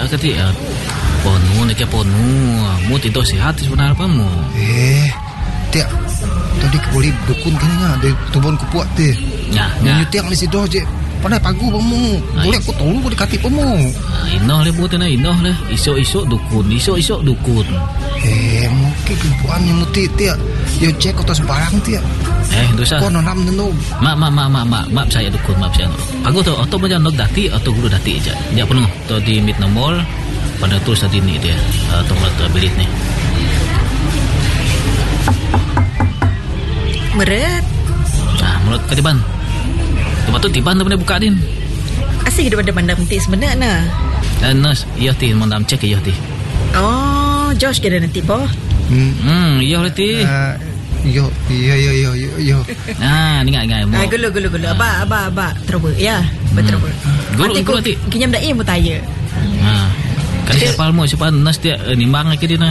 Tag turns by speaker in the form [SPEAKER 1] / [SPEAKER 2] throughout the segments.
[SPEAKER 1] kati ponu nak ponu mu tidur sihat sebenarnya apa mu
[SPEAKER 2] tiak tadi boleh dukun kena dia tubon kupuat dia nyutiak di situ je pandai pagu pemu boleh aku tolong boleh kati pemu
[SPEAKER 1] inoh le buat na inoh le isok dukun
[SPEAKER 2] mungkin kupuan yang muti tiak dia cek atas barang tiak
[SPEAKER 1] dosa
[SPEAKER 2] kono nam nenu
[SPEAKER 1] maaf saya dukun maaf saya pagu tu atau macam nok dati atau guru dati aja dia penuh tu di mid nomor pada tulis tadi ni dia atau melat belit ni
[SPEAKER 3] meret
[SPEAKER 1] menurut ketiban tempat tu tiban tu boleh buka din
[SPEAKER 3] asik daripada mandam ti sebenarnya
[SPEAKER 1] nas iya ti mandam cek iya ti
[SPEAKER 3] Josh kira nanti boh
[SPEAKER 1] iya ti
[SPEAKER 2] yo
[SPEAKER 1] ni ngai mo
[SPEAKER 3] gulu aba trouble ya betul
[SPEAKER 1] gulu ti
[SPEAKER 3] kinyam dai mu tanya
[SPEAKER 1] kasi apal mo siapa nas dia nimbang lagi dia na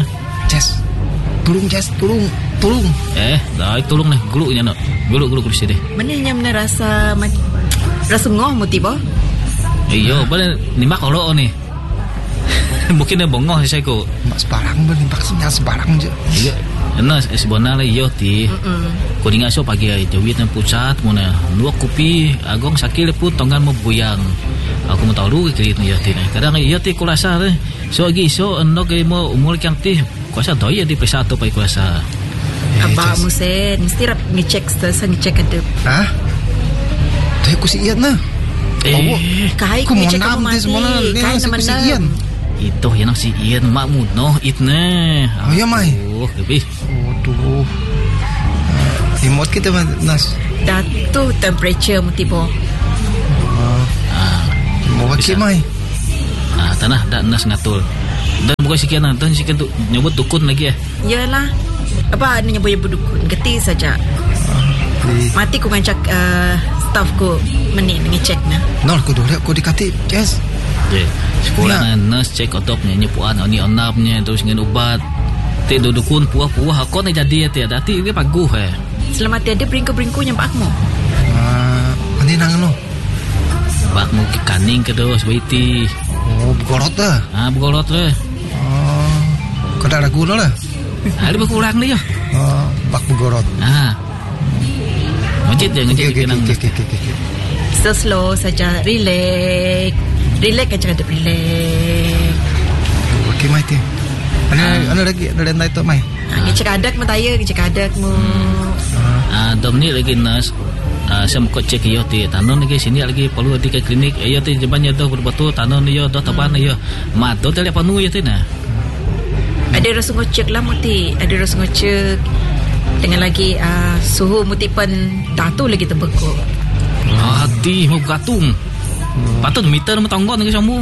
[SPEAKER 2] tolong
[SPEAKER 1] dah tolong nih gulu nya no gulu sini
[SPEAKER 3] mana yang rasa ngoh mu tiba
[SPEAKER 1] iyo boleh nimbak kalau ni mungkin dia bongong saya ko
[SPEAKER 2] sebarang nimbak sebarang je
[SPEAKER 1] iya nas sebenarnya iyo ti ko dinga so pagi jawit na pusat mo na dua kopi agong sakit pun tonggan mo buyang aku mau tahu ke itu iya ti kadang iya ti ko rasa so agi so andok mo umur kang ti kuasa doy di pesa atau pai kuasa
[SPEAKER 3] Abah musen mesti rap ngecek ada
[SPEAKER 2] Teh ku si Ian na
[SPEAKER 3] kai ku ngecek kamu mati kai nama
[SPEAKER 2] Ian
[SPEAKER 1] itu yang si Ian makmud no itne
[SPEAKER 2] ya mai
[SPEAKER 1] lebih
[SPEAKER 2] imot kita nas
[SPEAKER 3] datu temperature mu tibo
[SPEAKER 2] mau pakai mai
[SPEAKER 1] tanah dak nas ngatul dan bukan sekian nonton sekian tu nyebut dukun lagi
[SPEAKER 3] yalah apa ni nyebut dukun geti saja mati ku ngancak staff ku meni ngecek na
[SPEAKER 2] nol ku dulu ku dikati yes
[SPEAKER 1] sekolah nurse cek otop nyepuan oni onapnya terus ngen ubat te dukun puah aku ni jadi ya dati dia paguh
[SPEAKER 3] selamat ada bringku nyampak mu
[SPEAKER 2] ani nang no
[SPEAKER 1] bak mu kaning ke dos waiti
[SPEAKER 2] begorot dah
[SPEAKER 1] begorot le
[SPEAKER 2] kada ragu lah
[SPEAKER 1] ada berkurang dia
[SPEAKER 2] bak begorot
[SPEAKER 1] ngecit kenang
[SPEAKER 3] slow saja relax aja ada relax
[SPEAKER 2] okey mai ti ana lagi ada nai tu mai
[SPEAKER 3] ngecek adak mataya ngecek adak mu
[SPEAKER 1] dom ni lagi nas saya mau cek iyo ti tanon lagi sini lagi perlu di ke klinik iyo ti jebannya dah betul tanon iyo dah taban iyo mat do tele panu iyo ti na
[SPEAKER 3] ada rasa ngecek lah muti ada rasa ngecek dengan lagi suhu mutipan datu lagi terbeku
[SPEAKER 1] hati mau gatung patut meter mau tonggon lagi sambung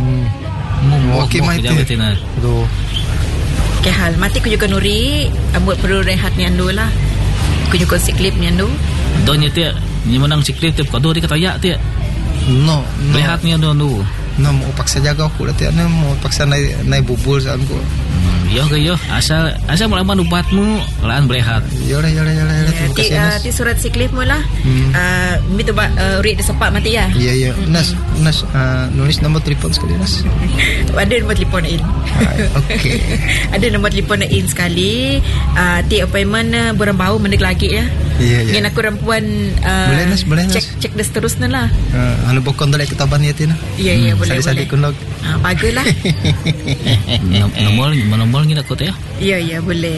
[SPEAKER 2] okey mai ti aduh
[SPEAKER 3] ke hal mati ku juga nuri buat perlu rehat ni andu lah ku juga siklip ni andu
[SPEAKER 1] donya ti ni menang siklip ti kado di katayak ti
[SPEAKER 2] no
[SPEAKER 1] rehat ni andu
[SPEAKER 2] mau paksa jaga aku lah ti mau paksa naik bubul saan ku
[SPEAKER 1] yo asal melawan ubatmu lan berehat
[SPEAKER 2] yo terima kasih nas
[SPEAKER 3] ti surat siklip mu lah minta urit sepak mati ya
[SPEAKER 2] iya nas nulis nombor telefon sekali nas
[SPEAKER 3] ada nombor telefon in
[SPEAKER 2] okey
[SPEAKER 3] ada nombor telefon in sekali ti appointment borang bau mendek lagi ya
[SPEAKER 2] iya
[SPEAKER 3] ngin aku rampuan
[SPEAKER 2] boleh nas
[SPEAKER 3] cek dah seterusnya lah
[SPEAKER 2] anu bokon dalek ketaban ya tina
[SPEAKER 3] iya boleh
[SPEAKER 2] sadi kunlog
[SPEAKER 3] baguslah
[SPEAKER 1] nomor ngin aku tu ya
[SPEAKER 3] iya boleh